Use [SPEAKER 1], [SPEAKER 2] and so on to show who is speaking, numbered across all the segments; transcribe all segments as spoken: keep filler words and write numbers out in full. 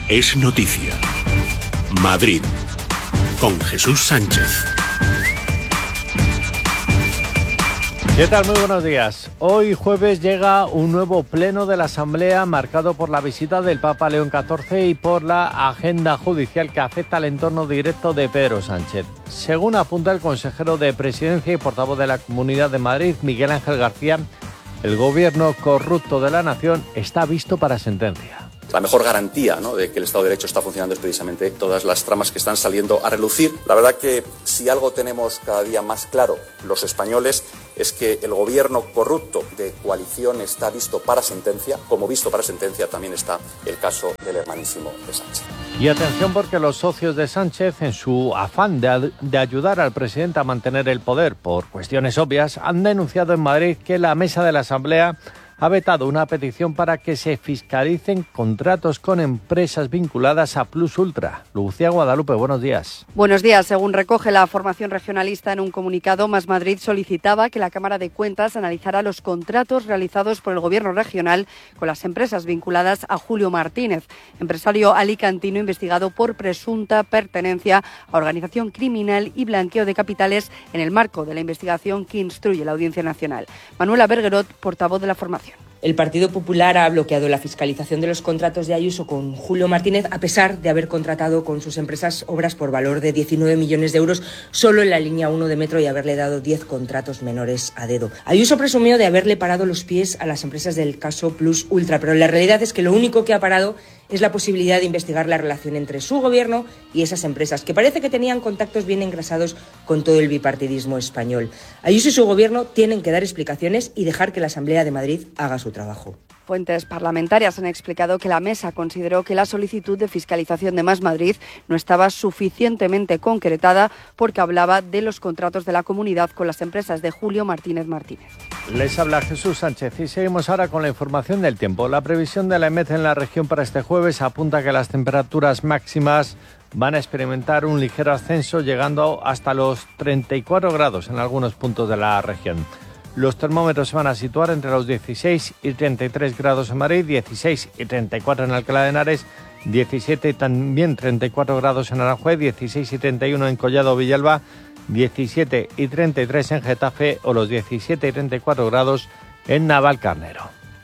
[SPEAKER 1] Es noticia. Madrid, con Jesús Sánchez.
[SPEAKER 2] ¿Qué tal? Muy buenos días. Hoy jueves llega un nuevo pleno de la Asamblea marcado por la visita del Papa León catorce y por la agenda judicial que afecta al entorno directo de Pedro Sánchez. Según apunta el consejero de Presidencia y portavoz de la Comunidad de Madrid, Miguel Ángel García, el gobierno corrupto de la nación está visto para sentencia.
[SPEAKER 3] La mejor garantía, ¿no?, de que el Estado de Derecho está funcionando es precisamente todas las tramas que están saliendo a relucir. La verdad que si algo tenemos cada día más claro los españoles es que el gobierno corrupto de coalición está visto para sentencia, como visto para sentencia también está el caso del hermanísimo de Sánchez.
[SPEAKER 2] Y atención porque los socios de Sánchez, en su afán de, de ayudar al presidente a mantener el poder por cuestiones obvias, han denunciado en Madrid que la mesa de la Asamblea ha vetado una petición para que se fiscalicen contratos con empresas vinculadas a Plus Ultra. Lucía Guadalupe, buenos días.
[SPEAKER 4] Buenos días. Según recoge la formación regionalista en un comunicado, Más Madrid solicitaba que la Cámara de Cuentas analizara los contratos realizados por el Gobierno regional con las empresas vinculadas a Julio Martínez, empresario alicantino investigado por presunta pertenencia a organización criminal y blanqueo de capitales en el marco de la investigación que instruye la Audiencia Nacional. Manuela Bergerot, portavoz de la formación.
[SPEAKER 5] El Partido Popular ha bloqueado la fiscalización de los contratos de Ayuso con Julio Martínez, a pesar de haber contratado con sus empresas obras por valor de diecinueve millones de euros solo en la línea uno de metro y haberle dado diez contratos menores a dedo. Ayuso presumió de haberle parado los pies a las empresas del caso Plus Ultra, pero la realidad es que lo único que ha parado es la posibilidad de investigar la relación entre su gobierno y esas empresas, que parece que tenían contactos bien engrasados con todo el bipartidismo español. Ayuso y su gobierno tienen que dar explicaciones y dejar que la Asamblea de Madrid haga su trabajo.
[SPEAKER 4] Fuentes parlamentarias han explicado que la mesa consideró que la solicitud de fiscalización de Más Madrid no estaba suficientemente concretada porque hablaba de los contratos de la comunidad con las empresas de Julio Martínez Martínez.
[SPEAKER 2] Les habla Jesús Sánchez y seguimos ahora con la información del tiempo. La previsión de la EMET en la región para este jueves apunta que las temperaturas máximas van a experimentar un ligero ascenso llegando hasta los treinta y cuatro grados en algunos puntos de la región. Los termómetros se van a situar entre los dieciséis y treinta y tres grados en Madrid, dieciséis y treinta y cuatro en Alcalá de Henares, diecisiete y también treinta y cuatro grados en Aranjuez, dieciséis y treinta y uno en Collado Villalba, diecisiete y treinta y tres en Getafe o los diecisiete y treinta y cuatro grados en Navalcarnero.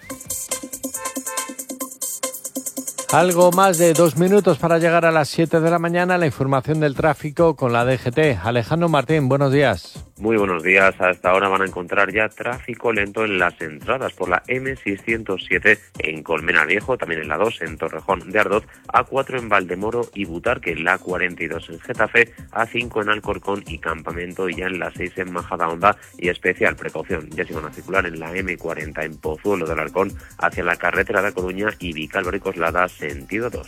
[SPEAKER 2] Algo más de dos minutos para llegar a las siete de la mañana. La información del tráfico con la D G T. Alejandro Martín, buenos días.
[SPEAKER 6] Muy buenos días. A esta hora van a encontrar ya tráfico lento en las entradas por la eme seiscientos siete en Colmenar Viejo, también en la dos en Torrejón de Ardoz, A cuatro en Valdemoro y Butarque, la cuarenta y dos en Getafe, A cinco en Alcorcón y Campamento y ya en la seis en Majadahonda. Y especial precaución, ya se van a circular en la eme cuarenta en Pozuelo del Alarcón hacia la carretera de Coruña y Vicálvaro y Coslada sentido dos.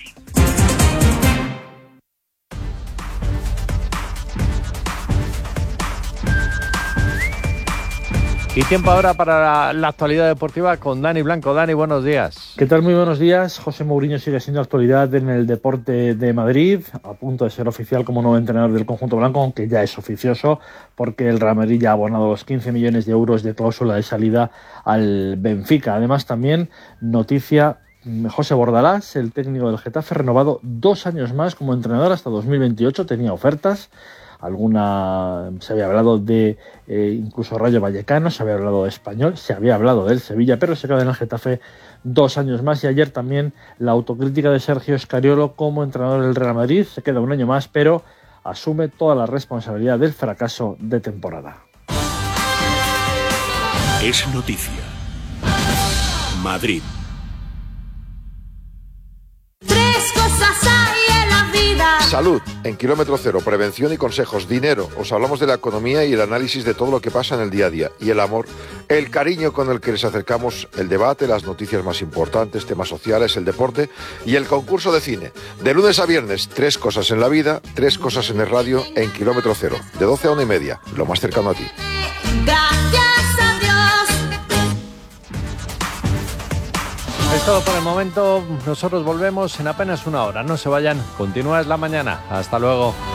[SPEAKER 2] Y tiempo ahora para la actualidad deportiva con Dani Blanco. Dani, buenos días.
[SPEAKER 7] ¿Qué tal? Muy buenos días. José Mourinho sigue siendo actualidad en el deporte de Madrid, a punto de ser oficial como nuevo entrenador del conjunto blanco, aunque ya es oficioso, porque el Real Madrid ya ha abonado los quince millones de euros de cláusula de salida al Benfica. Además, también noticia: José Bordalás, el técnico del Getafe, renovado dos años más como entrenador hasta dos mil veintiocho. Tenía ofertas. Alguna se había hablado de eh, incluso Rayo Vallecano, se había hablado de Español, se había hablado del Sevilla, pero se queda en el Getafe dos años más. Y ayer también la autocrítica de Sergio Scariolo como entrenador del Real Madrid. Se queda un año más, pero asume toda la responsabilidad del fracaso de temporada.
[SPEAKER 1] Es noticia. Madrid.
[SPEAKER 8] Tres cosas hay en la vida.
[SPEAKER 9] Salud, en Kilómetro Cero, prevención y consejos. Dinero, os hablamos de la economía y el análisis de todo lo que pasa en el día a día. Y el amor, el cariño con el que les acercamos el debate, las noticias más importantes, temas sociales, el deporte y el concurso de cine. De lunes a viernes, tres cosas en la vida, tres cosas en el radio, en Kilómetro Cero. De doce a una y media, lo más cercano a ti.
[SPEAKER 8] Gracias a Dios.
[SPEAKER 2] Es todo por el momento. Nosotros volvemos en apenas una hora. No se vayan. Continúa Es la Mañana. Hasta luego.